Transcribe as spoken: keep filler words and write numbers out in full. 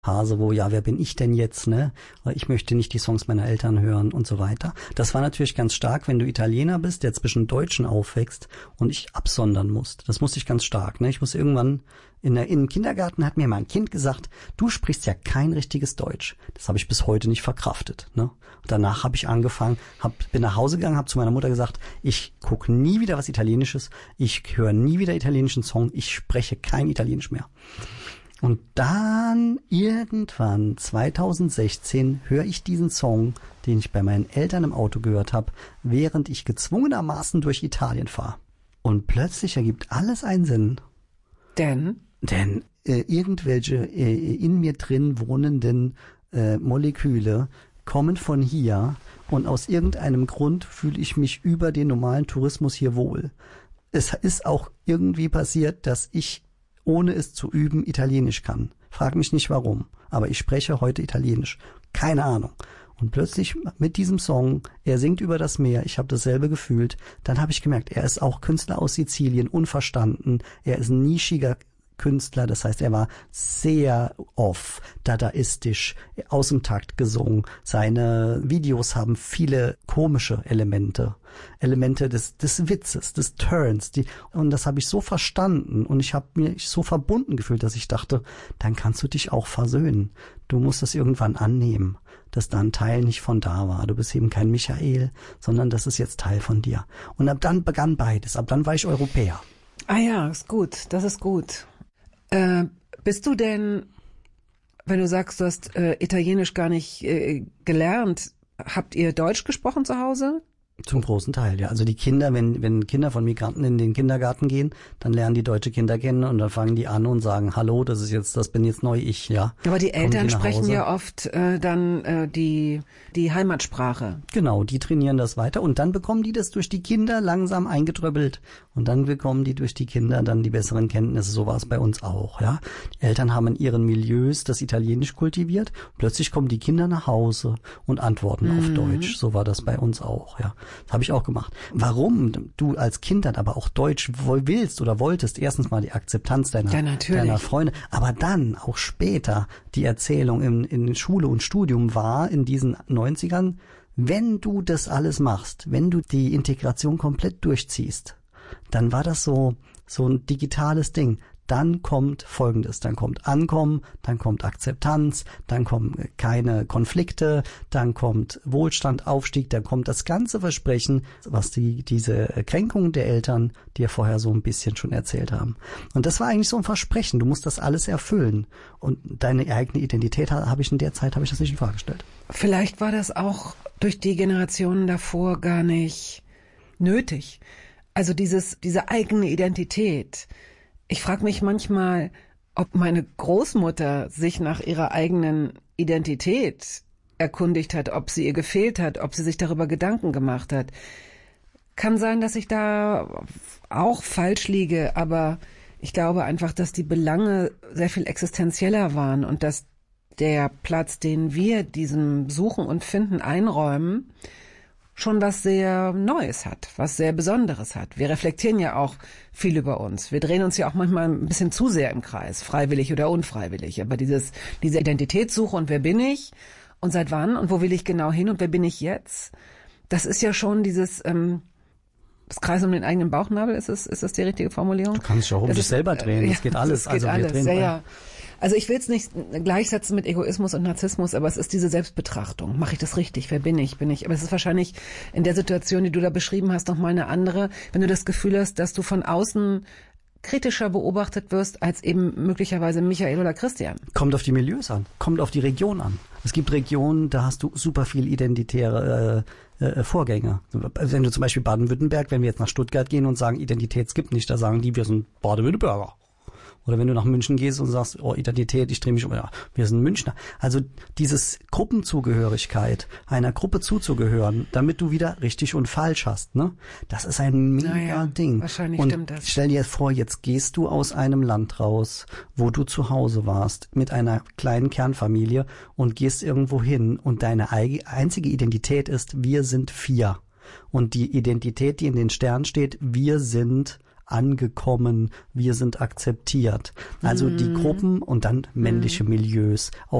Phase, wo, ja, wer bin ich denn jetzt, ne? Ich möchte nicht die Songs meiner Eltern hören und so weiter. Das war natürlich ganz stark, wenn du Italiener bist, der zwischen Deutschen aufwächst und ich absondern musst. Das musste ich ganz stark, ne? Ich muss irgendwann, in der, in den Kindergarten hat mir mein Kind gesagt, du sprichst ja kein richtiges Deutsch. Das habe ich bis heute nicht verkraftet, ne? Und danach habe ich angefangen, hab, bin nach Hause gegangen, habe zu meiner Mutter gesagt, ich gucke nie wieder was Italienisches, ich höre nie wieder italienischen Song, ich spreche kein Italienisch mehr. Und dann irgendwann zweitausendsechzehn höre ich diesen Song, den ich bei meinen Eltern im Auto gehört habe, während ich gezwungenermaßen durch Italien fahre. Und plötzlich ergibt alles einen Sinn. Denn? Denn äh, irgendwelche äh, in mir drin wohnenden äh, Moleküle kommen von hier und aus irgendeinem Grund fühle ich mich über den normalen Tourismus hier wohl. Es ist auch irgendwie passiert, dass ich ohne es zu üben, Italienisch kann. Frag mich nicht warum, aber ich spreche heute Italienisch. Keine Ahnung. Und plötzlich mit diesem Song, er singt über das Meer, ich habe dasselbe gefühlt, dann habe ich gemerkt, er ist auch Künstler aus Sizilien, unverstanden, er ist ein nischiger Künstler, das heißt, er war sehr off, dadaistisch, aus dem Takt gesungen. Seine Videos haben viele komische Elemente, Elemente des, des Witzes, des Turns. Die, und das habe ich so verstanden und ich habe mich so verbunden gefühlt, dass ich dachte, dann kannst du dich auch versöhnen. Du musst es irgendwann annehmen, dass da ein Teil nicht von da war. Du bist eben kein Michael, sondern das ist jetzt Teil von dir. Und ab dann begann beides. Ab dann war ich Europäer. Ah ja, ist gut. Das ist gut. Äh, bist du denn, wenn du sagst, du hast äh, Italienisch gar nicht äh, gelernt, habt ihr Deutsch gesprochen zu Hause? Zum großen Teil, ja. Also die Kinder, wenn wenn Kinder von Migranten in den Kindergarten gehen, dann lernen die deutsche Kinder kennen und dann fangen die an und sagen, hallo, das ist jetzt, das bin jetzt neu ich, ja. Aber die Eltern die sprechen ja oft äh, dann äh, die die Heimatsprache. Genau, die trainieren das weiter und dann bekommen die das durch die Kinder langsam eingetröppelt und dann bekommen die durch die Kinder dann die besseren Kenntnisse. So war es bei uns auch, ja. Die Eltern haben in ihren Milieus das Italienisch kultiviert. Plötzlich kommen die Kinder nach Hause und antworten mhm. auf Deutsch. So war das bei uns auch, ja. Das habe ich auch gemacht. Warum du als Kind dann aber auch Deutsch willst oder wolltest, erstens mal die Akzeptanz deiner, ja, deiner Freunde, aber dann auch später die Erzählung in, in Schule und Studium war in diesen neunzigern, wenn du das alles machst, wenn du die Integration komplett durchziehst, dann war das so, so ein digitales Ding. Dann kommt Folgendes, dann kommt Ankommen, dann kommt Akzeptanz, dann kommen keine Konflikte, dann kommt Wohlstand, Aufstieg, dann kommt das ganze Versprechen, was die diese Kränkungen der Eltern dir vorher so ein bisschen schon erzählt haben. Und das war eigentlich so ein Versprechen, du musst das alles erfüllen. Und deine eigene Identität habe ich in der Zeit, habe ich das nicht in Frage gestellt. Vielleicht war das auch durch die Generationen davor gar nicht nötig. Also dieses diese eigene Identität. Ich frage mich manchmal, ob meine Großmutter sich nach ihrer eigenen Identität erkundigt hat, ob sie ihr gefehlt hat, ob sie sich darüber Gedanken gemacht hat. Kann sein, dass ich da auch falsch liege, aber ich glaube einfach, dass die Belange sehr viel existenzieller waren und dass der Platz, den wir diesem Suchen und Finden einräumen, schon was sehr Neues hat, was sehr Besonderes hat. Wir reflektieren ja auch viel über uns. Wir drehen uns ja auch manchmal ein bisschen zu sehr im Kreis, freiwillig oder unfreiwillig. Aber dieses, diese Identitätssuche und wer bin ich und seit wann und wo will ich genau hin und wer bin ich jetzt, das ist ja schon dieses ähm, das Kreis um den eigenen Bauchnabel, ist es, ist das die richtige Formulierung? Du kannst dich auch um das dich ist, selber drehen, das ja, geht alles. Das geht also wir alles, drehen ja, ja. Also ich will es nicht gleichsetzen mit Egoismus und Narzissmus, aber es ist diese Selbstbetrachtung. Mache ich das richtig? Wer bin ich? Bin ich? Aber es ist wahrscheinlich in der Situation, die du da beschrieben hast, noch mal eine andere, wenn du das Gefühl hast, dass du von außen kritischer beobachtet wirst als eben möglicherweise Michael oder Christian. Kommt auf die Milieus an, kommt auf die Region an. Es gibt Regionen, da hast du super viel identitäre äh, äh, Vorgänge. Wenn du zum Beispiel Baden-Württemberg, wenn wir jetzt nach Stuttgart gehen und sagen, Identität es gibt nicht, da sagen die, wir sind Baden-Württemberger. Oder wenn du nach München gehst und sagst, oh, Identität, ich drehe mich um, ja, wir sind Münchner. Also dieses Gruppenzugehörigkeit, einer Gruppe zuzugehören, damit du wieder richtig und falsch hast, ne? Das ist ein mega naja, Ding. Wahrscheinlich und stimmt das. Stell dir vor, jetzt gehst du aus einem Land raus, wo du zu Hause warst, mit einer kleinen Kernfamilie und gehst irgendwo hin und deine einzige Identität ist, wir sind vier. Und die Identität, die in den Sternen steht, wir sind angekommen, wir sind akzeptiert. Also mhm. die Gruppen und dann männliche Milieus. Auf